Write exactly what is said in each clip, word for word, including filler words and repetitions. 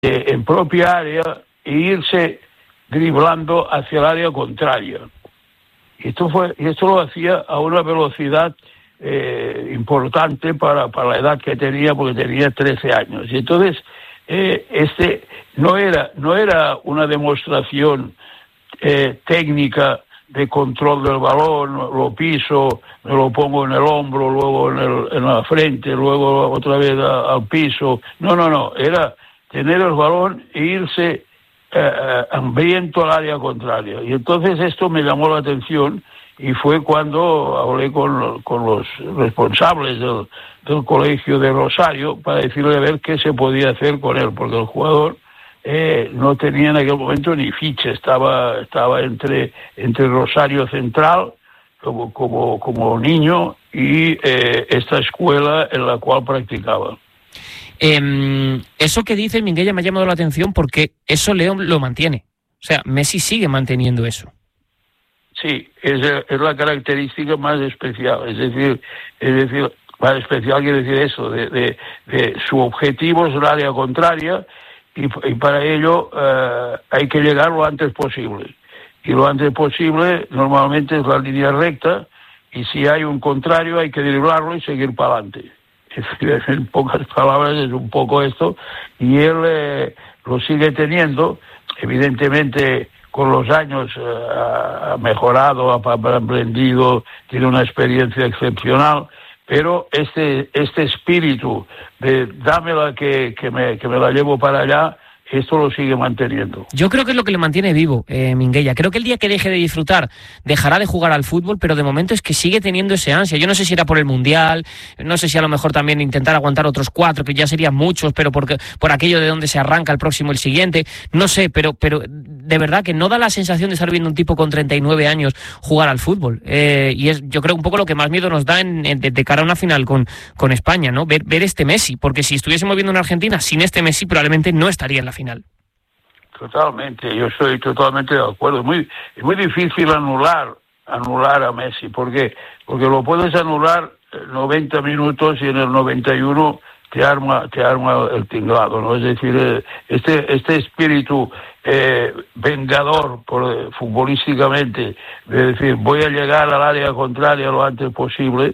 eh, en propia área e irse driblando hacia el área contraria. Y esto, fue, y esto lo hacía a una velocidad eh, importante para, para la edad que tenía, porque tenía trece años. Y entonces, eh, este no era, no era una demostración eh, técnica de control del balón, lo piso, me lo pongo en el hombro, luego en, el, en la frente, luego otra vez a, al piso. No, no, no, era tener el balón e irse eh, hambriento al área contraria. Y entonces esto me llamó la atención y fue cuando hablé con, con los responsables del, del colegio de Rosario para decirle a ver qué se podía hacer con él, porque el jugador Eh, no tenía en aquel momento ni ficha, estaba estaba entre entre Rosario Central como como como niño y eh, esta escuela en la cual practicaba. Eh, eso que dice Minguella me ha llamado la atención porque eso León lo mantiene, o sea, Messi sigue manteniendo eso. Sí, es, es la característica más especial, es decir, es decir, más especial quiere decir eso, de, de, de su objetivo es el área contraria. Y, y para ello eh, hay que llegar lo antes posible. Y lo antes posible normalmente es la línea recta, y si hay un contrario hay que driblarlo y seguir para adelante. Es decir, en pocas palabras es un poco esto, y él eh, lo sigue teniendo. Evidentemente con los años eh, ha mejorado, ha aprendido, tiene una experiencia excepcional, pero este este espíritu de dámela que, que, me, que me la llevo para allá, esto lo sigue manteniendo. Yo creo que es lo que le mantiene vivo, eh, Minguella. Creo que el día que deje de disfrutar, dejará de jugar al fútbol, pero de momento es que sigue teniendo ese ansia. Yo no sé si era por el Mundial, no sé si a lo mejor también intentar aguantar otros cuatro, que ya serían muchos, pero porque, por aquello de donde se arranca el próximo, el siguiente, no sé, pero, pero de verdad que no da la sensación de estar viendo un tipo con treinta y nueve años jugar al fútbol. Eh, y es, yo creo, un poco lo que más miedo nos da en, en, de, de cara a una final con, con España, ¿no? Ver, ver este Messi, porque si estuviésemos viendo una Argentina sin este Messi, probablemente no estaría en la final. Totalmente, yo estoy totalmente de acuerdo. Es muy, es muy difícil anular anular a Messi, ¿por qué? Porque lo puedes anular noventa minutos y en el noventa y uno te arma te arma el tinglado, ¿no? Es decir, este este espíritu eh, vengador por, futbolísticamente, de decir voy a llegar al área contraria lo antes posible,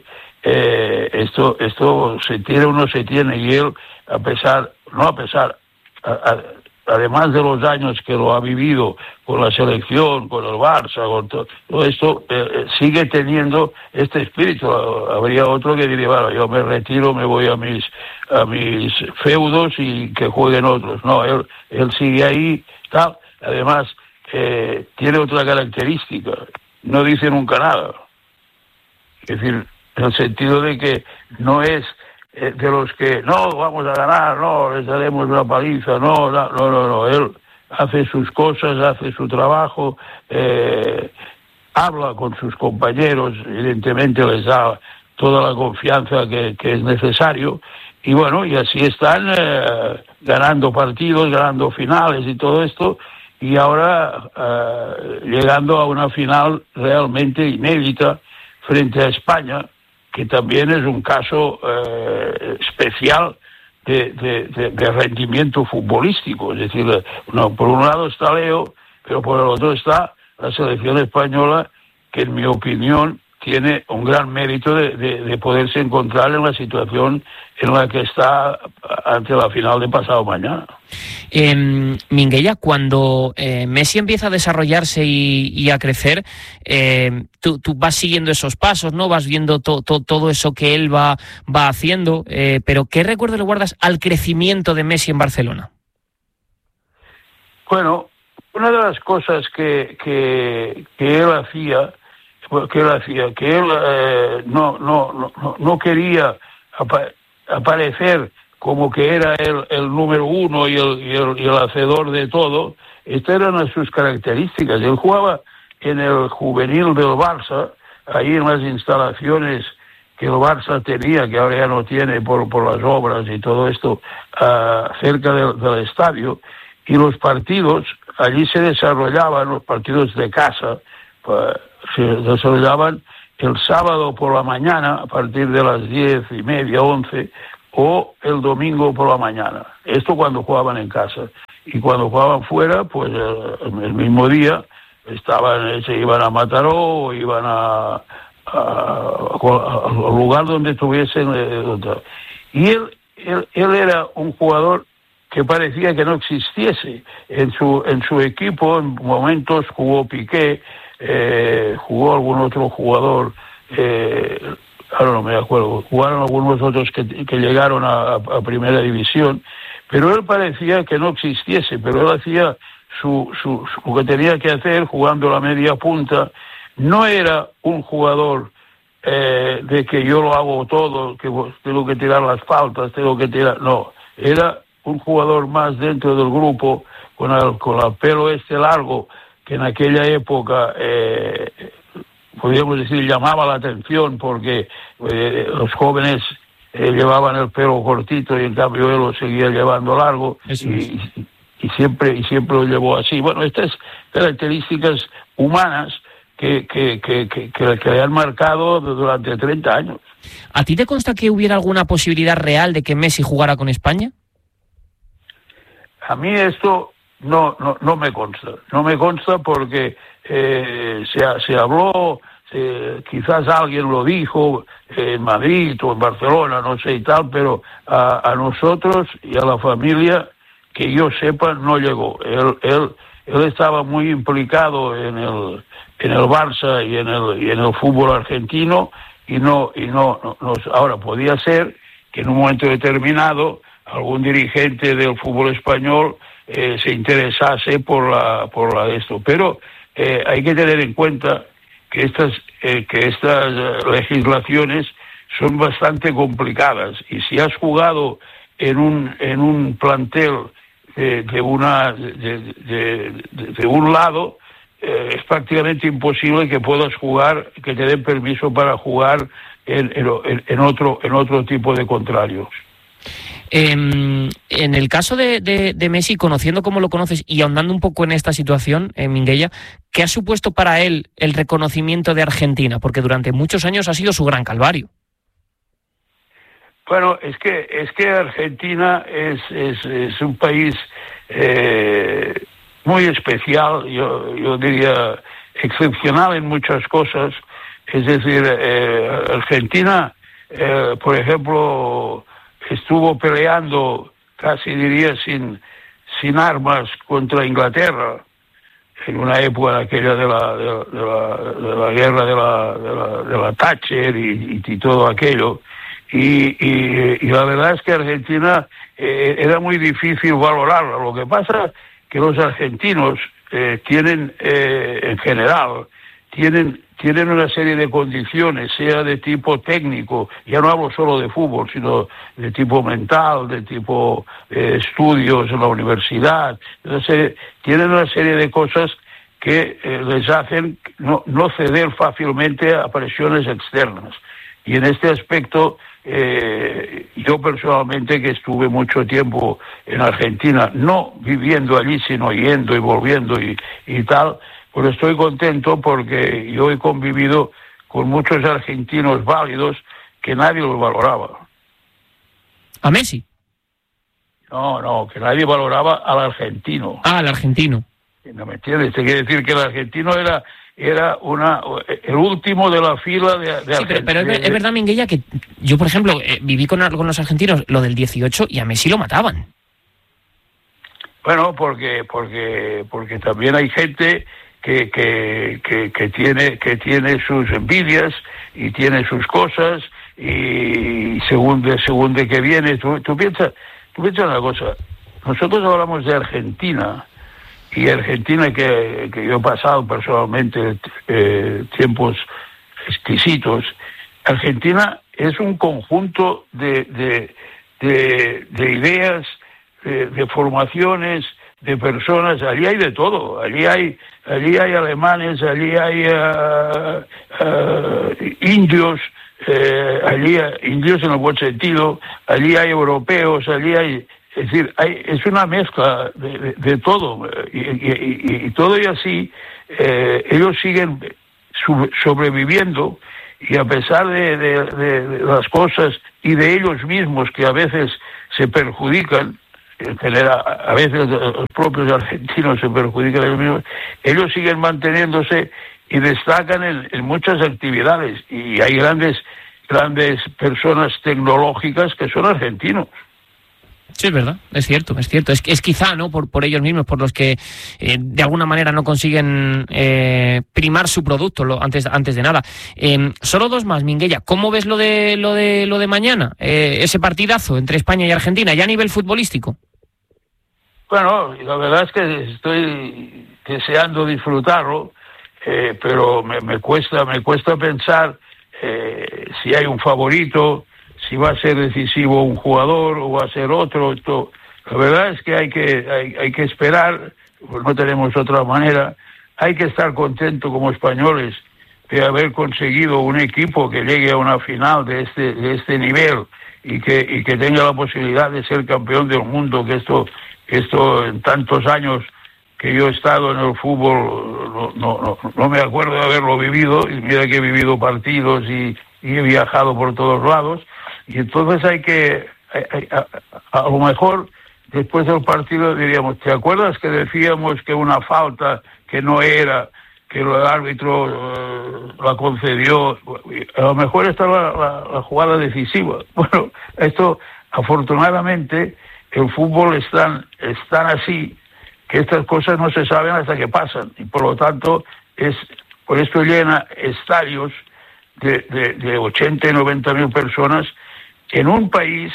eh, esto esto se tiene o no se tiene, y él, a pesar, no a pesar, a, a, además de los años que lo ha vivido con la selección, con el Barça, con todo, todo esto, eh, sigue teniendo este espíritu. Habría otro que diría, bueno, yo me retiro, me voy a mis a mis feudos y que jueguen otros. No, él, él sigue ahí, tal. Además, eh, tiene otra característica, no dice nunca nada. Es decir, en el sentido de que no es de los que no vamos a ganar, no les daremos una paliza, no, no, no, no, no. Él hace sus cosas, hace su trabajo, eh, habla con sus compañeros, evidentemente les da toda la confianza que, que es necesario, y bueno, y así están eh, ganando partidos, ganando finales y todo esto, y ahora eh, llegando a una final realmente inédita frente a España, que también es un caso eh, especial de, de, de, de rendimiento futbolístico. Es decir, no, por un lado está Leo, pero por el otro está la selección española, que en mi opinión tiene un gran mérito de, de, de poderse encontrar en la situación en la que está ante la final de pasado mañana. Eh, Minguella, cuando eh, Messi empieza a desarrollarse y, y a crecer, eh, tú, tú vas siguiendo esos pasos, ¿no? Vas viendo to, to, todo eso que él va, va haciendo, eh, pero ¿qué recuerdo le guardas al crecimiento de Messi en Barcelona? Bueno, una de las cosas que, que, que él hacía, que él hacía, que él eh, no, no, no, no quería apa- aparecer como que era el, el número uno y el, y, el, y el hacedor de todo. Estas eran sus características. Él jugaba en el juvenil del Barça, ahí en las instalaciones que el Barça tenía, que ahora ya no tiene por, por las obras y todo esto, uh, cerca del, del estadio, y los partidos, allí se desarrollaban, los partidos de casa, uh, se desarrollaban el sábado por la mañana, a partir de las diez y media, once, o el domingo por la mañana. Esto cuando jugaban en casa. Y cuando jugaban fuera, pues el, el mismo día estaban, se iban a Mataró o iban a, al lugar donde estuviesen. Y él, él, él era un jugador que parecía que no existiese. En su, en su equipo, en momentos jugó Piqué, eh, jugó algún otro jugador, eh, ahora no me acuerdo, jugaron algunos otros que, que llegaron a, a primera división, pero él parecía que no existiese, pero él hacía su, su, su, lo que tenía que hacer jugando la media punta. No era un jugador eh, de que yo lo hago todo, que tengo que tirar las faltas, tengo que tirar... No, era un jugador más dentro del grupo, con el, con el pelo este largo, que en aquella época, eh, podríamos decir, llamaba la atención, porque eh, los jóvenes eh, llevaban el pelo cortito y en cambio él lo seguía llevando largo, y, y, y siempre y siempre lo llevó así. Bueno, estas características humanas que, que, que, que, que, que le han marcado durante treinta años. ¿A ti te consta que hubiera alguna posibilidad real de que Messi jugara con España? A mí esto no no no me consta, no me consta porque eh, se, se habló, eh, quizás alguien lo dijo en Madrid o en Barcelona, no sé y tal, pero a, a nosotros y a la familia, que yo sepa, no llegó. Él, él, él estaba muy implicado en el en el Barça y en el y en el fútbol argentino y no y no, no, no ahora podía ser que en un momento determinado algún dirigente del fútbol español eh, se interesase por la por la esto, pero eh, hay que tener en cuenta que estas eh, que estas legislaciones son bastante complicadas, y si has jugado en un en un plantel de, de una de, de, de, de un lado, eh, es prácticamente imposible que puedas jugar, que te den permiso para jugar en, en, en otro en otro tipo de contrarios. Eh, en el caso de, de, de Messi, conociendo cómo lo conoces y ahondando un poco en esta situación, eh, Minguella, ¿qué ha supuesto para él el reconocimiento de Argentina? Porque durante muchos años ha sido su gran calvario. Bueno, es que es que Argentina es es, es un país eh, muy especial, yo yo diría excepcional en muchas cosas. Es decir, eh, Argentina, eh, por ejemplo, estuvo peleando, casi diría, sin, sin armas contra Inglaterra, en una época aquella de la, de, de la, de la guerra de la, de la, de la Thatcher y, y, y todo aquello. Y, y, y la verdad es que Argentina eh, era muy difícil valorarla. Lo que pasa que los argentinos eh, tienen, eh, en general, tienen... tienen una serie de condiciones, sea de tipo técnico, ya no hablo solo de fútbol, sino de tipo mental, de tipo eh, estudios en la universidad. Entonces, tienen una serie de cosas que eh, les hacen no, no ceder fácilmente a presiones externas. Y en este aspecto, eh, yo personalmente, que estuve mucho tiempo en Argentina, no viviendo allí, sino yendo y volviendo y, y tal, pues estoy contento porque yo he convivido con muchos argentinos válidos que nadie los valoraba. ¿A Messi? No, no, que nadie valoraba al argentino. Ah, al argentino. ¿No me entiendes? Te quiere decir que el argentino era era una el último de la fila de, de sí, pero, pero es, es verdad, Minguella, que yo, por ejemplo, eh, viví con, con los argentinos lo del dieciocho y a Messi lo mataban. Bueno, porque porque porque también hay gente que que, que que tiene que tiene sus envidias y tiene sus cosas, y según de según de que viene, tú, tú piensas tú piensas una cosa. Nosotros hablamos de Argentina, y Argentina que, que yo he pasado personalmente eh, tiempos exquisitos. Argentina es un conjunto de de de, de ideas, de, de formaciones, de personas. Allí hay de todo. Allí hay allí hay alemanes, allí hay uh, uh, indios, eh, allí hay indios en el buen sentido, allí hay europeos, allí hay, es decir, hay, es una mezcla de, de, de todo, y, y, y, y todo y así eh, ellos siguen sub, sobreviviendo, y a pesar de, de, de, de las cosas y de ellos mismos que a veces se perjudican, en general, a veces los propios argentinos se perjudican ellos mismos, ellos siguen manteniéndose y destacan en, en muchas actividades, y hay grandes grandes personas tecnológicas que son argentinos. Sí, es verdad, es cierto, es cierto. Es, es quizá, ¿no?, por, por ellos mismos, por los que eh, de alguna manera no consiguen eh, primar su producto lo, antes, antes de nada. Eh, solo dos más, Minguella. ¿Cómo ves lo de lo de lo de mañana? Eh, ese partidazo entre España y Argentina, ya a nivel futbolístico. Bueno, la verdad es que estoy deseando disfrutarlo, eh, pero me, me cuesta, me cuesta pensar eh, si hay un favorito, si va a ser decisivo un jugador o va a ser otro. Esto, la verdad es que hay que hay, hay que esperar, pues no tenemos otra manera. Hay que estar contento como españoles de haber conseguido un equipo que llegue a una final de este de este nivel y que y que tenga la posibilidad de ser campeón del mundo, que esto esto en tantos años que yo he estado en el fútbol no, no, no, no me acuerdo de haberlo vivido, y mira que he vivido partidos y, y he viajado por todos lados. Y entonces hay que, a, a, a lo mejor después del partido diríamos, ¿te acuerdas que decíamos que una falta que no era, que el árbitro uh, la concedió? A lo mejor esta es la, la, la jugada decisiva. Bueno, esto afortunadamente el fútbol es tan, es tan así que estas cosas no se saben hasta que pasan, y por lo tanto es por esto llena estadios de, de, de ochenta y noventa mil personas en un país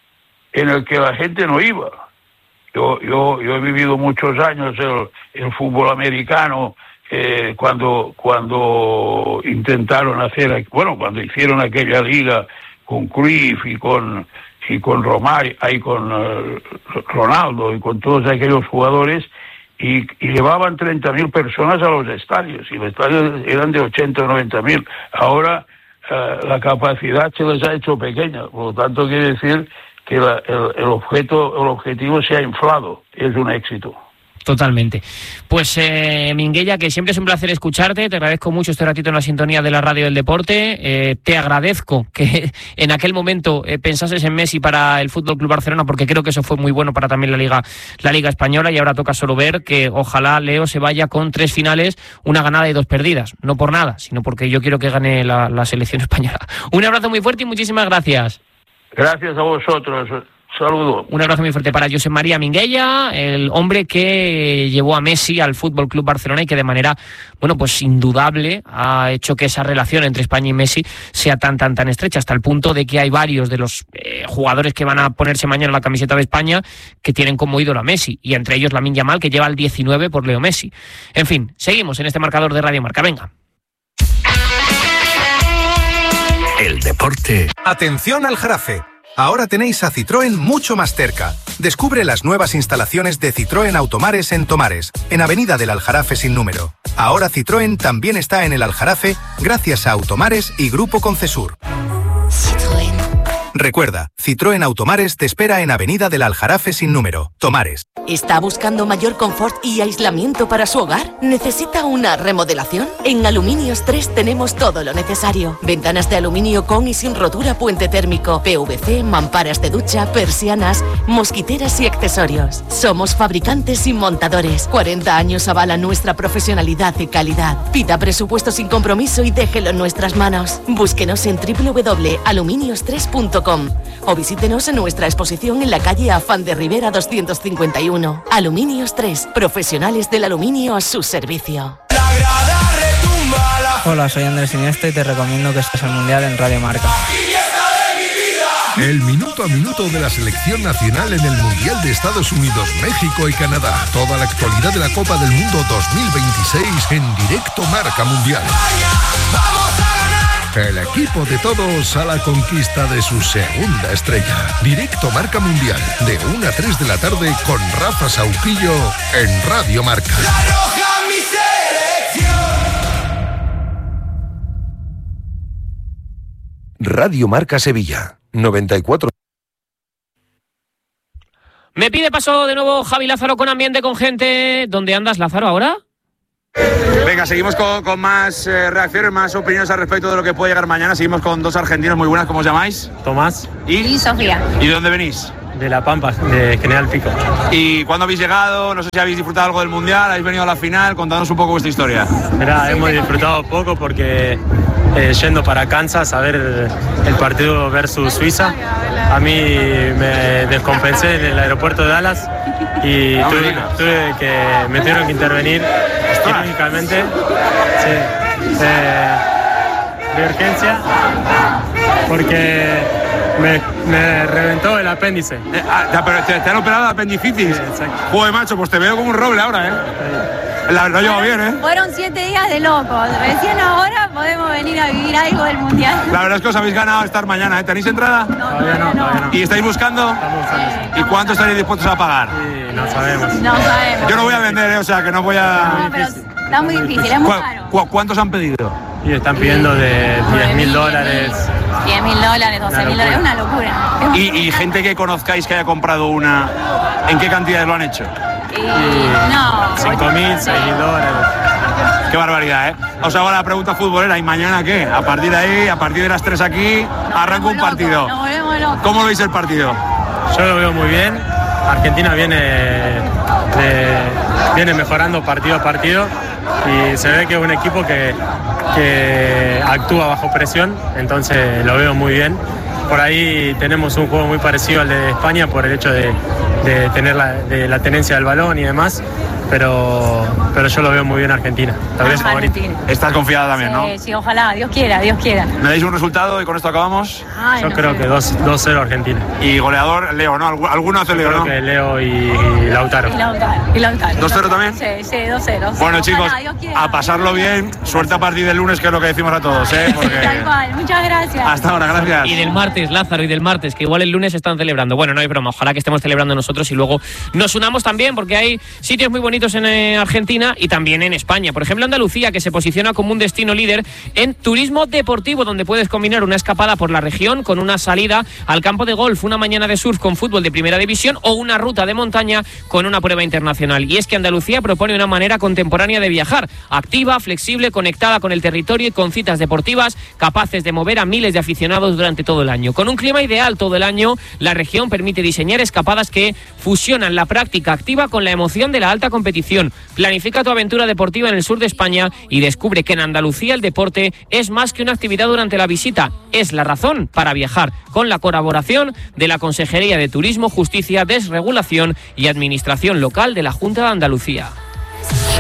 en el que la gente no iba. Yo yo yo he vivido muchos años el, el fútbol americano, eh, cuando cuando intentaron hacer, bueno, cuando hicieron aquella liga con Cruyff y con y con Romario, y con uh, Ronaldo y con todos aquellos jugadores, y, y llevaban treinta mil personas a los estadios, y los estadios eran de ochenta o noventa mil. Ahora uh, la capacidad se les ha hecho pequeña, por lo tanto quiere decir que la, el, el objeto, el objetivo se ha inflado. Es un éxito. Totalmente. Pues eh, Minguella, que siempre es un placer escucharte, te agradezco mucho este ratito en la sintonía de la radio del deporte, eh, te agradezco que en aquel momento eh, pensases en Messi para el Fútbol Club Barcelona, porque creo que eso fue muy bueno para también la Liga la Liga Española, y ahora toca solo ver que ojalá Leo se vaya con tres finales, una ganada y dos perdidas, no por nada, sino porque yo quiero que gane la, la selección española. Un abrazo muy fuerte y muchísimas gracias. Gracias a vosotros. Saludo. Un abrazo muy fuerte para Josep María Minguella, el hombre que llevó a Messi al Fútbol Club Barcelona y que de manera, bueno, pues indudable ha hecho que esa relación entre España y Messi sea tan, tan, tan estrecha, hasta el punto de que hay varios de los eh, jugadores que van a ponerse mañana la camiseta de España que tienen como ídolo a Messi, y entre ellos Lamine Yamal, que lleva el diecinueve por Leo Messi. En fin, seguimos en este marcador de Radio Marca. Venga. El deporte. Atención al Jarafe. Ahora tenéis a Citroën mucho más cerca. Descubre las nuevas instalaciones de Citroën Automares en Tomares, en Avenida del Aljarafe sin número. Ahora Citroën también está en el Aljarafe gracias a Automares y Grupo Concesur. Citroën. Recuerda, Citroën Automares te espera en Avenida del Aljarafe sin número, Tomares. ¿Está buscando mayor confort y aislamiento para su hogar? ¿Necesita una remodelación? En Aluminios tres tenemos todo lo necesario. Ventanas de aluminio con y sin rotura puente térmico, P V C, mamparas de ducha, persianas, mosquiteras y accesorios. Somos fabricantes y montadores. cuarenta años avalan nuestra profesionalidad y calidad. Pida presupuesto sin compromiso y déjelo en nuestras manos. Búsquenos en doble u doble u doble punto aluminios tres punto com o visítenos en nuestra exposición en la calle Afán de Rivera doscientos cincuenta y uno. Aluminios tres, profesionales del aluminio a su servicio. Hola, soy Andrés Iniesta y te recomiendo que estés al Mundial en Radio Marca. El minuto a minuto de la selección nacional en el Mundial de Estados Unidos, México y Canadá. Toda la actualidad de la Copa del Mundo dos mil veintiséis en directo Marca Mundial. El equipo de todos a la conquista de su segunda estrella. Directo Marca Mundial, de una a tres de la tarde con Rafa Sauquillo en Radio Marca. La roja, mi selección. Radio Marca Sevilla, noventa y cuatro. Me pide paso de nuevo Javi Lázaro con ambiente, con gente. ¿Dónde andas, Lázaro, ahora? Venga, seguimos con, con más eh, reacciones, más opiniones al respecto de lo que puede llegar mañana. Seguimos con dos argentinos muy buenas. ¿Cómo os llamáis? Tomás y, y Sofía. ¿Y de dónde venís? De La Pampa, de General Pico. ¿Y cuándo habéis llegado? No sé si habéis disfrutado algo del Mundial, habéis venido a la final. Contadnos un poco vuestra historia. Mirá, hemos disfrutado poco porque eh, yendo para Kansas a ver el, el partido versus Suiza, a mí me descompensé en el aeropuerto de Dallas y no tuve, tuve que me tuvieron que intervenir quirúrgicamente, sí, eh, de urgencia, porque me, me reventó el apéndice. Eh, ah, pero te, te han operado de apendicitis. Sí, exacto. Joder, macho, pues te veo como un roble ahora, ¿eh? Sí. La, lo llevo bien, ¿eh? Fueron siete días de locos. Recién ahora podemos venir a vivir algo del Mundial. La verdad es que os habéis ganado estar mañana, ¿eh? ¿Tenéis entrada? No, todavía no, todavía no. ¿Y estáis buscando? Estamos buscando. ¿Y cuánto estaréis dispuestos a pagar? Sí, no sabemos. No sabemos. Yo no voy a vender, ¿eh? O sea, que no voy a... No, pero está muy difícil, es muy caro. ¿Cu ¿Cuántos han pedido? Y están pidiendo de diez mil dólares. diez mil dólares, doce mil dólares, una locura. ¿Y, y gente que conozcáis que haya comprado una, ¿en qué cantidades lo han hecho? Y, no. cinco mil, seis mil dólares. Qué barbaridad, ¿eh? Os hago la pregunta futbolera, ¿y mañana qué? A partir de ahí, a partir de las tres aquí, arranca un partido. Nos volvemos locos. ¿Cómo lo veis el partido? Yo lo veo muy bien. Argentina viene, de, viene mejorando partido a partido y se ve que es un equipo que, que actúa bajo presión, entonces lo veo muy bien. Por ahí tenemos un juego muy parecido al de España por el hecho de, de tener la, de la tenencia del balón y demás, pero, pero yo lo veo muy bien a Argentina. Tal vez favorito. Estás confiada también, ¿no? Sí, sí, ojalá, Dios quiera, Dios quiera. ¿Me dais un resultado y con esto acabamos? Ay, yo no creo sé. que dos cero Argentina. Y goleador, Leo, ¿no? Alguno hace Yo Leo, creo ¿no? que Leo y, y Lautaro. Y Lautaro, y Lautaro. ¿dos cero también? Sí, sí, dos cero. Bueno, Ojalá, chicos, Dios quiera. a pasarlo bien. Suerte a partir del lunes, que es lo que decimos a todos, ¿eh? Porque... Tal cual, muchas gracias. Hasta ahora, gracias. Y del martes, Lázaro, y del martes, que igual el lunes están celebrando. Bueno, no hay broma, ojalá que estemos celebrando nosotros y luego nos unamos también, porque hay sitios muy bonitos en eh, Argentina y también en España. Por ejemplo, Andalucía, que se posiciona como un destino líder en turismo deportivo, donde puedes combinar una escapada por la región con una salida al campo de golf, una mañana de surf con fútbol de primera división o una ruta de montaña con una prueba internacional. Y es que Andalucía propone una manera contemporánea de viajar, activa, flexible, conectada con el territorio y con citas deportivas capaces de mover a miles de aficionados durante todo el año. Con un clima ideal todo el año, la región permite diseñar escapadas que fusionan la práctica activa con la emoción de la alta competición. Planifica tu aventura deportiva en el sur de España y descubre que en Andalucía el deporte es más que una actividad durante la visita, es la razón para viajar, con la colaboración de la Consejería de Turismo, Justicia, Desregulación y Administración Local de la Junta de Andalucía.